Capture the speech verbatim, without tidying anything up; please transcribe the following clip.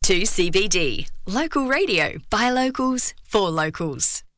two C B D. Local radio by locals for locals.